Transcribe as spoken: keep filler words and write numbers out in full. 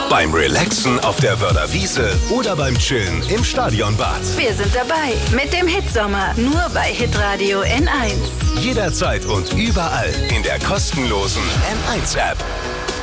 beim Relaxen auf der Wörder Wiese oder beim Chillen im Stadionbad. Wir sind dabei mit dem Hitsommer, nur bei Hitradio N eins. Jederzeit und überall in der kostenlosen N eins App.